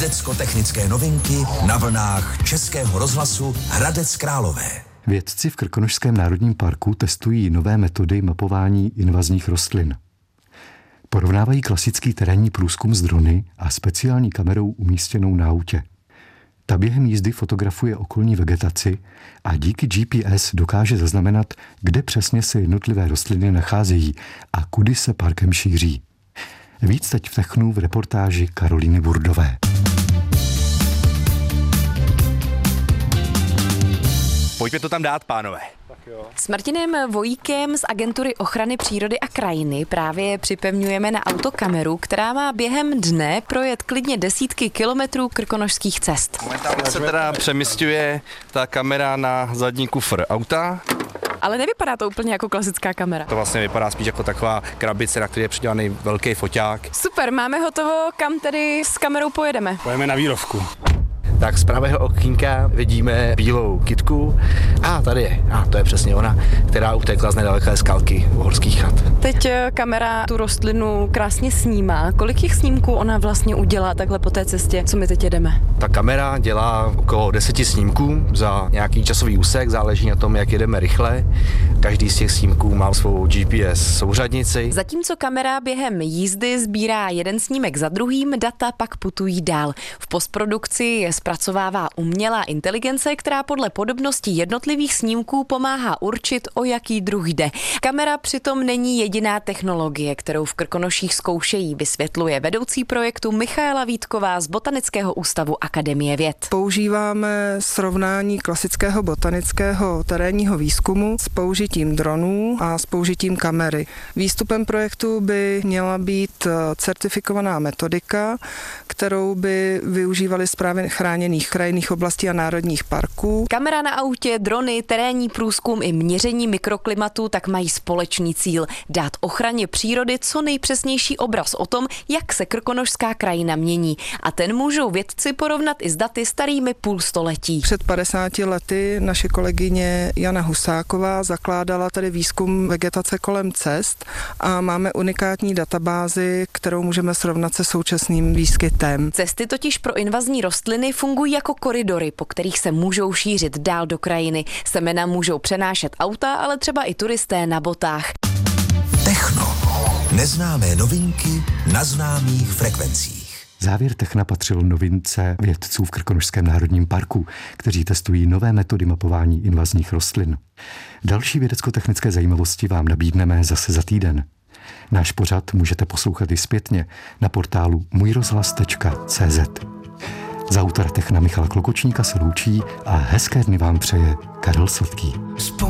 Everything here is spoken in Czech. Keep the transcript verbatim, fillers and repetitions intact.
Vědecko-technické novinky na vlnách Českého rozhlasu Hradec Králové. Vědci v Krkonošském národním parku testují nové metody mapování invazních rostlin. Porovnávají klasický terénní průzkum z drony a speciální kamerou umístěnou na autě. Ta během jízdy fotografuje okolní vegetaci a díky G P S dokáže zaznamenat, kde přesně se jednotlivé rostliny nacházejí a kudy se parkem šíří. Víc teď v Technu v reportáži Karolíny Burdové. Pojďme to tam dát, pánové. S Martinem Vojíkem z Agentury ochrany přírody a krajiny právě připevňujeme na autokameru, která má během dne projet klidně desítky kilometrů krkonošských cest. Momentálně se teda přemysťuje ta kamera na zadní kufr auta. Ale nevypadá to úplně jako klasická kamera. To vlastně vypadá spíš jako taková krabice, na které je přidělaný velký foťák. Super, máme hotovo, kam tedy s kamerou pojedeme? Pojedeme na výrovku. Tak z pravého okýnka vidíme bílou kytku. A ah, tady je, a ah, to je přesně ona, která utekla z nedaleké skalky uhorských chat. Teď kamera tu rostlinu krásně snímá. Kolik těch snímků ona vlastně udělá takhle po té cestě, co my teď jedeme? Ta kamera dělá okolo deseti snímků za nějaký časový úsek, záleží na tom, jak jedeme rychle. Každý z těch snímků má svou G P S souřadnici. Zatímco kamera během jízdy sbírá jeden snímek za druhým, data pak putují dál. V postprodukci je zpracovává umělá inteligence, která podle podobnosti jednotlivých snímků pomáhá určit, o jaký druh jde. Kamera přitom není jediná technologie, kterou v Krkonoších zkoušejí, vysvětluje vedoucí projektu Michaela Vítková z Botanického ústavu Akademie věd. Používáme srovnání klasického botanického terénního výzkumu s použitím dronů a s použitím kamery. Výstupem projektu by měla být certifikovaná metodika, kterou by využívali správy chráněných krajinných oblastí a národních parků. Kamera na autě, drony, terénní průzkum i měření mikroklimatu tak mají společný cíl dát ochraně přírody co nejpřesnější obraz o tom, jak se krkonošská krajina mění. A ten můžou vědci porovnat i s daty starými půl století. Před padesáti lety naše kolegyně Jana Husáková zakládala tady výzkum vegetace kolem cest a máme unikátní databázi, kterou můžeme srovnat se současným výskytem. Cesty totiž pro invazní rostliny fungují jako koridory, po kterých se můžou šířit dál do krajiny. Semena můžou přenášet auta, ale třeba i turisté na botách. Techno. Neznámé novinky na známých frekvencích. Závěr Techna patřil novince vědců v Krkonošském národním parku, kteří testují nové metody mapování invazních rostlin. Další vědecko-technické zajímavosti vám nabídneme zase za týden. Náš pořad můžete poslouchat i zpětně na portálu můj rozhlas tečka cé zet. Za autora Techna Michala Klokočníka se loučí a hezké dny vám přeje Karel Sladký.